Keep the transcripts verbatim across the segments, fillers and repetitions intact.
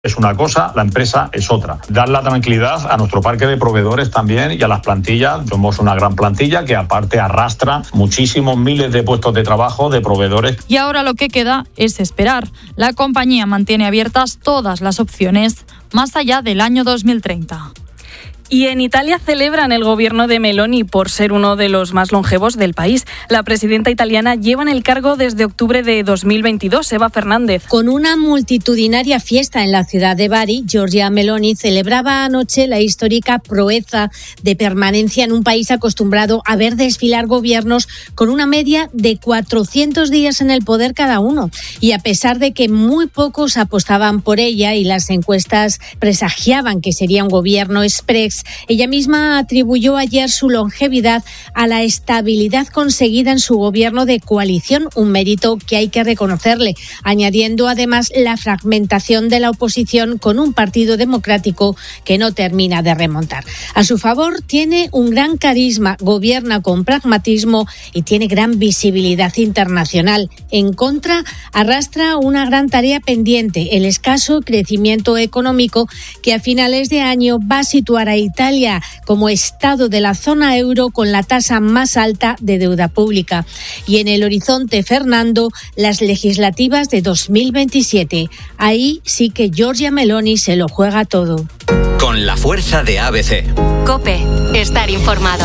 es una cosa, la empresa es otra. Dar la tranquilidad a nuestro parque de proveedores también y a las plantillas. Somos una gran plantilla que aparte arrastra muchísimos miles de puestos de trabajo de proveedores. Y ahora lo que queda es esperar. La compañía mantiene abiertas todas las opciones más allá del año dos mil treinta. Y en Italia celebran el gobierno de Meloni por ser uno de los más longevos del país. La presidenta italiana lleva en el cargo desde octubre de dos mil veintidós, Eva Fernández. Con una multitudinaria fiesta en la ciudad de Bari, Giorgia Meloni celebraba anoche la histórica proeza de permanencia en un país acostumbrado a ver desfilar gobiernos con una media de cuatrocientos días en el poder cada uno. Y a pesar de que muy pocos apostaban por ella y las encuestas presagiaban que sería un gobierno express, ella misma atribuyó ayer su longevidad a la estabilidad conseguida en su gobierno de coalición, un mérito que hay que reconocerle, añadiendo además la fragmentación de la oposición con un partido democrático que no termina de remontar. A su favor tiene un gran carisma, gobierna con pragmatismo y tiene gran visibilidad internacional. En contra, arrastra una gran tarea pendiente, el escaso crecimiento económico que a finales de año va a situar a Italia como estado de la zona euro con la tasa más alta de deuda pública. Y en el horizonte, Fernando, las legislativas de dos mil veintisiete. Ahí sí que Giorgia Meloni se lo juega todo. Con la fuerza de A B C. COPE, estar informado.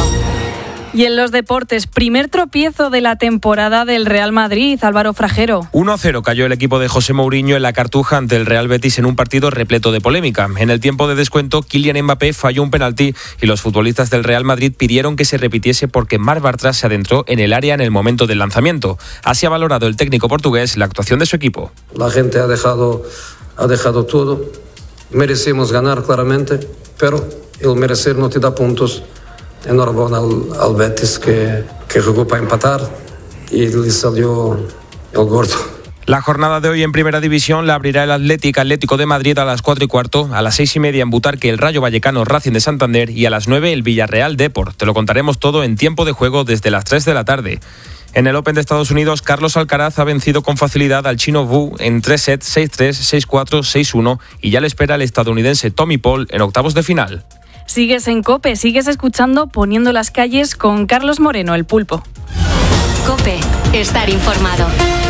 Y en los deportes, primer tropiezo de la temporada del Real Madrid, Álvaro Frajero. uno a cero cayó el equipo de José Mourinho en la Cartuja ante el Real Betis en un partido repleto de polémica. En el tiempo de descuento, Kylian Mbappé falló un penalti y los futbolistas del Real Madrid pidieron que se repitiese porque Marc Bartra se adentró en el área en el momento del lanzamiento. Así ha valorado el técnico portugués la actuación de su equipo. La gente ha dejado, ha dejado todo. Merecemos ganar claramente, pero el merecer no te da puntos. Enhorabuena al, al Betis que, que jugó para empatar y le salió el gordo. La jornada de hoy en Primera División la abrirá el Atlético Atlético de Madrid a las cuatro y cuarto, a las seis y media en Butarque el Rayo Vallecano Racing de Santander y a las nueve el Villarreal Depor. Te lo contaremos todo en tiempo de juego desde las tres de la tarde. En el Open de Estados Unidos, Carlos Alcaraz ha vencido con facilidad al chino Wu en tres sets, seis tres, seis cuatro, seis uno y ya le espera el estadounidense Tommy Paul en octavos de final. Sigues en COPE, sigues escuchando Poniendo las calles con Carlos Moreno, el Pulpo. COPE, estar informado.